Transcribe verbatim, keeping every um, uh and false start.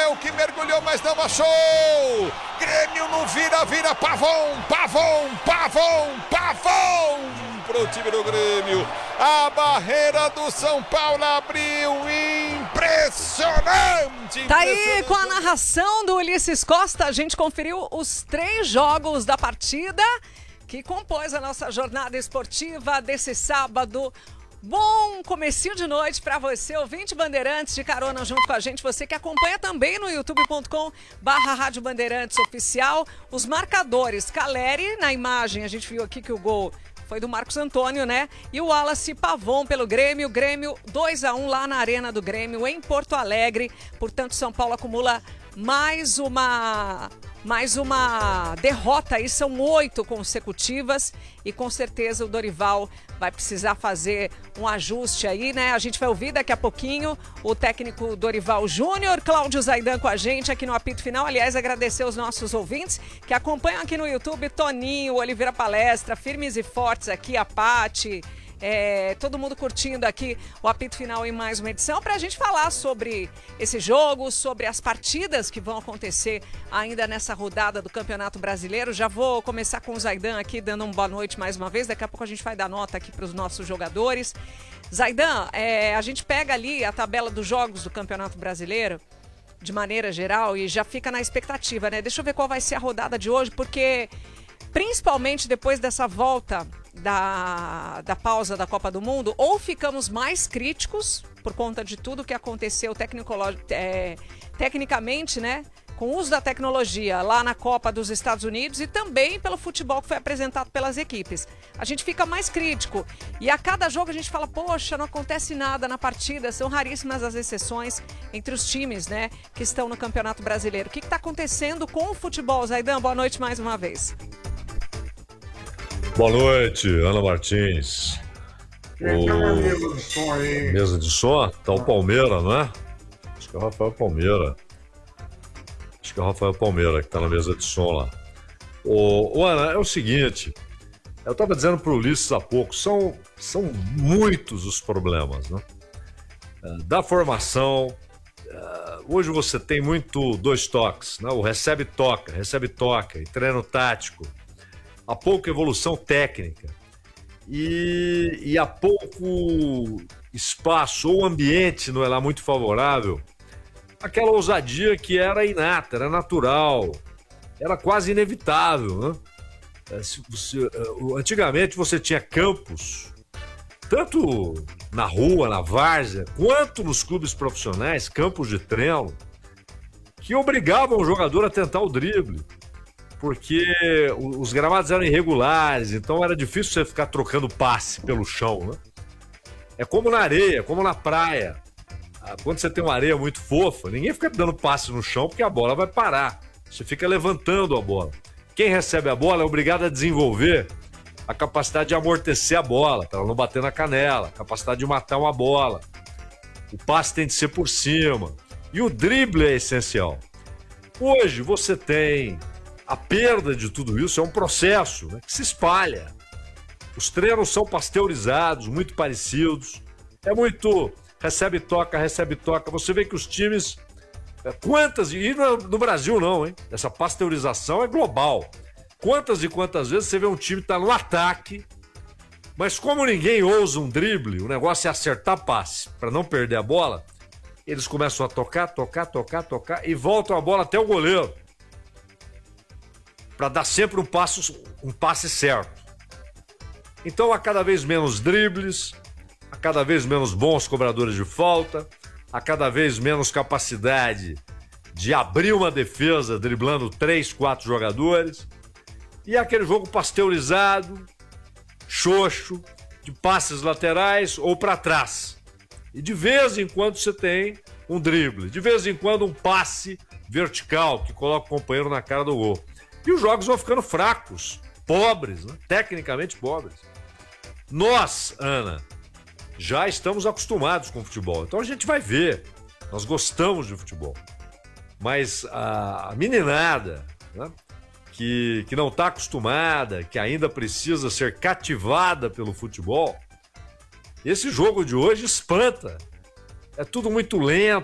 Gabriel que mergulhou, mas não achou. Grêmio no vira-vira, Pavon, Pavon, Pavon, Pavon pro time do Grêmio. A barreira do São Paulo abriu, impressionante, impressionante. Tá aí com a narração do Ulisses Costa, a gente conferiu os três jogos da partida que compôs a nossa jornada esportiva desse sábado. Bom comecinho de noite para você, ouvinte Bandeirantes, de carona junto com a gente. Você que acompanha também no youtube ponto com barra Rádio Bandeirantes Oficial. Os marcadores, Caleri na imagem, a gente viu aqui que o gol foi do Marcos Antônio, né? E o Wallace Pavon pelo Grêmio. Grêmio dois a um lá na Arena do Grêmio, em Porto Alegre. Portanto, São Paulo acumula mais uma... Mais uma derrota aí, são oito consecutivas e com certeza o Dorival vai precisar fazer um ajuste aí, né? A gente vai ouvir daqui a pouquinho o técnico Dorival Júnior, Cláudio Zaidan com a gente aqui no Apito Final. Aliás, agradecer os nossos ouvintes que acompanham aqui no YouTube, Toninho, Oliveira Palestra, firmes e fortes aqui, a Pati. É, todo mundo curtindo aqui o Apito Final em mais uma edição para a gente falar sobre esse jogo, sobre as partidas que vão acontecer ainda nessa rodada do Campeonato Brasileiro. Já vou começar com o Zaidan aqui dando uma boa noite mais uma vez, daqui a pouco a gente vai dar nota aqui para os nossos jogadores. Zaidan, é, a gente pega ali a tabela dos jogos do Campeonato Brasileiro de maneira geral e já fica na expectativa, né? Deixa eu ver qual vai ser a rodada de hoje, porque principalmente depois dessa volta Da, da pausa da Copa do Mundo, ou ficamos mais críticos por conta de tudo que aconteceu é, tecnicamente, né, com o uso da tecnologia lá na Copa dos Estados Unidos e também pelo futebol que foi apresentado pelas equipes. A gente fica mais crítico e a cada jogo a gente fala, poxa, não acontece nada na partida, são raríssimas as exceções entre os times, né, que estão no Campeonato Brasileiro. O que está acontecendo com o futebol, Zaidan? Boa noite mais uma vez. Boa noite, Ana Martins. Quem tá na mesa de som aí? Mesa de som? Tá o Palmeira, não é? Acho que é o Rafael Palmeira. Acho que é o Rafael Palmeira que tá na mesa de som lá. Ô, ô Ana, é o seguinte. Eu tava dizendo pro Ulisses há pouco, são, são muitos os problemas, né? Da formação. Hoje você tem muito dois toques, né? O recebe-toca, recebe-toca e treino tático. Há pouca evolução técnica e, e há pouco espaço ou ambiente não é lá muito favorável. Aquela ousadia que era inata, era natural, era quase inevitável, né? Se você, antigamente você tinha campos, tanto na rua, na várzea, quanto nos clubes profissionais, campos de treino, que obrigavam o jogador a tentar o drible. Porque os gramados eram irregulares, então era difícil você ficar trocando passe pelo chão, né? É como na areia, como na praia. Quando você tem uma areia muito fofa, ninguém fica dando passe no chão porque a bola vai parar. Você fica levantando a bola. Quem recebe a bola é obrigado a desenvolver a capacidade de amortecer a bola, para ela não bater na canela, a capacidade de matar uma bola. O passe tem de ser por cima. E o drible é essencial. Hoje você tem... A perda de tudo isso é um processo, né, que se espalha. Os treinos são pasteurizados, muito parecidos. É muito recebe-toca, recebe-toca. Você vê que os times... Quantas... E no Brasil não, hein? Essa pasteurização é global. Quantas e quantas vezes você vê um time que está no ataque, mas como ninguém ousa um drible, o negócio é acertar passe para não perder a bola, eles começam a tocar, tocar, tocar, tocar e voltam a bola até o goleiro. Para dar sempre um passo, um passe certo. Então há cada vez menos dribles, há cada vez menos bons cobradores de falta, há cada vez menos capacidade de abrir uma defesa driblando três, quatro jogadores. E aquele jogo pasteurizado, xoxo, de passes laterais ou para trás. E de vez em quando você tem um drible, de vez em quando um passe vertical que coloca o companheiro na cara do gol. E os jogos vão ficando fracos, pobres, né? Tecnicamente pobres. Nós, Ana, já estamos acostumados com o futebol. Então a gente vai ver. Nós gostamos de futebol. Mas a meninada, né, que, que não está acostumada, que ainda precisa ser cativada pelo futebol, esse jogo de hoje espanta. É tudo muito lento,